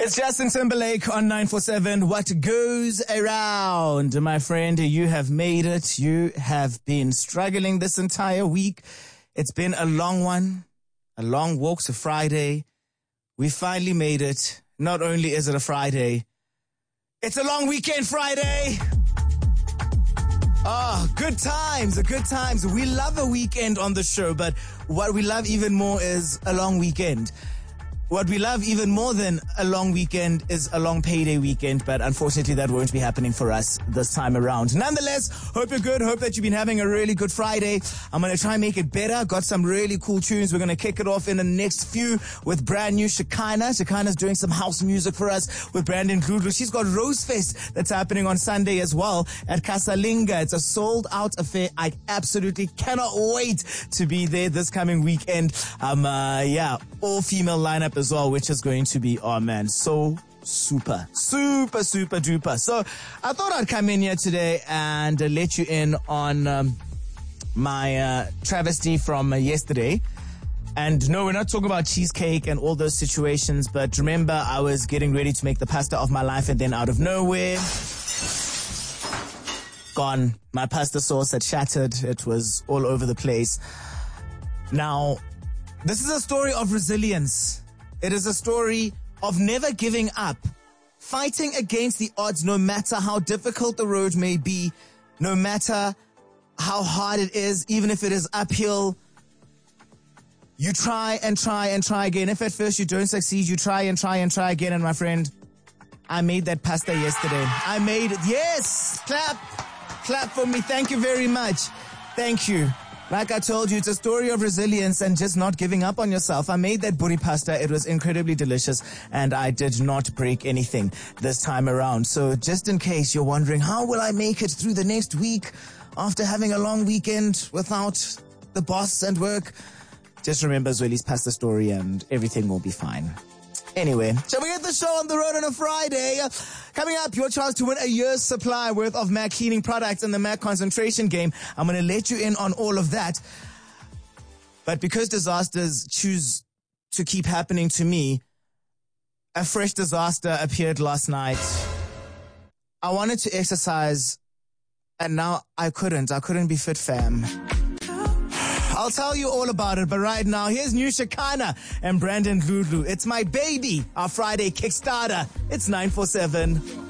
It's Justin Timberlake on 947. What goes around? My friend, you have made it. You have been struggling this entire week. It's been a long one, a long walk to Friday. We finally made it. Not only is it a Friday, it's a long weekend Friday. Oh, good times, good times. We love a weekend on the show, but what we love even more is a long weekend. What we love even more than a long weekend is a long payday weekend, but unfortunately that won't be happening for us this time around. Nonetheless, hope you're good. Hope that you've been having a really good Friday. I'm going to try and make it better. Got some really cool tunes. We're going to kick it off in the next few with brand new Shekinah. Shekinah's doing some house music for us with Brandon Gludlu. She's got Rose Fest that's happening on Sunday as well at Casalinga. It's a sold out affair. I absolutely cannot wait to be there this coming weekend. All female lineup as well, which is going to be, oh man, so super duper. So I thought I'd come in here today and let you in on my travesty from yesterday. And no, we're not talking about cheesecake and all those situations, but remember, I was getting ready to make the pasta of my life, and then out of nowhere, gone. My pasta sauce had shattered. It was all over the place. Now, this is a story of resilience. It is a story of never giving up, fighting against the odds no matter how difficult the road may be, no matter how hard it is, even if it is uphill. You try and try and try again. If at first you don't succeed, you try and try and try again. And my friend, I made that pasta yesterday. I made it. Yes! Clap for me. Thank you very much. Thank you. Like I told you, it's a story of resilience and just not giving up on yourself. I made that buri pasta. It was incredibly delicious, and I did not break anything this time around. So just in case you're wondering, how will I make it through the next week after having a long weekend without the boss and work? Just remember Zweli's pasta story and everything will be fine. Anyway, shall we get the show on the road on a Friday? Coming up, your chance to win a year's supply worth of MAC cleaning products in the MAC concentration game. I'm going to let you in on all of that. But because disasters choose to keep happening to me, a fresh disaster appeared last night. I wanted to exercise, and now I couldn't. I couldn't be fit, fam. I'll tell you all about it, but right now, here's new Shekinah and Brandon Gludlu. It's my baby, our Friday Kickstarter. It's 947.